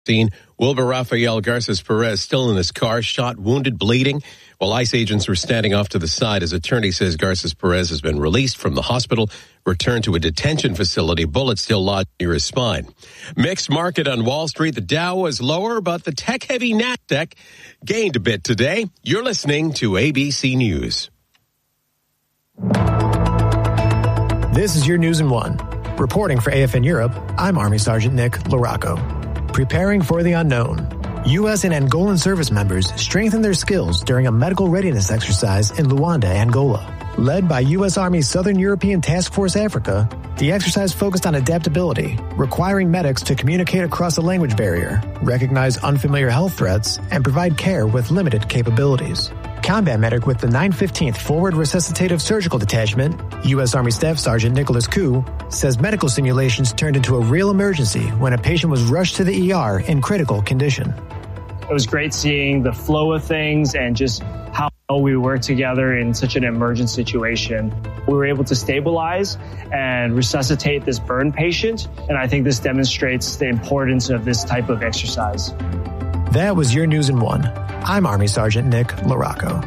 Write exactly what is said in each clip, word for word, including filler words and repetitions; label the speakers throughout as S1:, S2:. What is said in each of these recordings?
S1: Wilber Rafael Garces Perez still in his car, shot, wounded, bleeding. While ICE agents were standing off to the side, his attorney says Garces Perez has been released from the hospital, returned to a detention facility, bullets still lodged near his spine. Mixed market on Wall Street. The Dow was lower, but the tech-heavy Nasdaq gained a bit today. You're listening to A B C News.
S2: This is your News in One. Reporting for A F N Europe, I'm Army Sergeant Nick Larocco. Preparing for the unknown. U S and Angolan service members strengthened their skills during a medical readiness exercise in Luanda, Angola. Led by U S Army Southern European Task Force Africa, the exercise focused on adaptability, requiring medics to communicate across a language barrier, recognize unfamiliar health threats, and provide care with limited capabilities. Combat medic with the nine fifteenth Forward Resuscitative Surgical Detachment, U S Army Staff Sergeant Nicholas Koo, says medical simulations turned into a real emergency when a patient was rushed to the E R in critical condition.
S3: It was great seeing the flow of things and just how we work together in such an emergent situation. We were able to stabilize and resuscitate this burn patient, and I think this demonstrates the importance of this type of exercise.
S2: That was your News in One. I'm Army Sergeant Nick Larocco.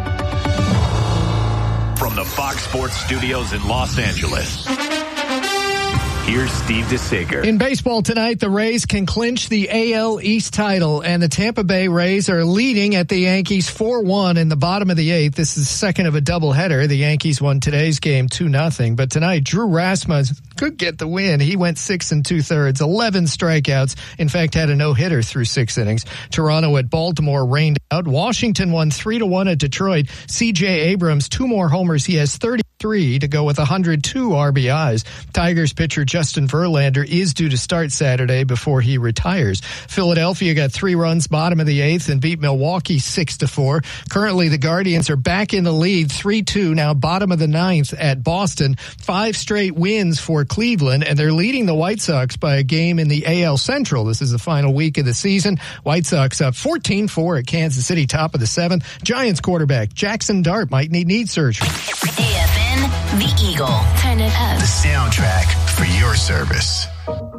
S4: From the Fox Sports Studios in Los Angeles, here's Steve DeSager.
S5: In baseball tonight, the Rays can clinch the A L East title, and the Tampa Bay Rays are leading at the Yankees four one in the bottom of the eighth. This is the second of a doubleheader. The Yankees won today's game two nothing, but tonight, Drew Rasmussen could get the win. He went six and two-thirds, eleven strikeouts. In fact, had a no-hitter through six innings. Toronto at Baltimore rained out. Washington won three to one at Detroit. C J Abrams, two more homers. He has thirty-three to go with one hundred two R B Is. Tigers pitcher Justin Verlander is due to start Saturday before he retires. Philadelphia got three runs bottom of the eighth and beat Milwaukee six to four. Currently, the Guardians are back in the lead three two, now bottom of the ninth at Boston. Five straight wins for Cleveland, and they're leading the White Sox by a game in the A L Central. This is the final week of the season. White Sox up fourteen four at Kansas City, top of the seventh. Giants quarterback Jackson Dart might need knee surgery.
S6: A F N, The Eagle. Turn it up.
S4: The soundtrack for your service.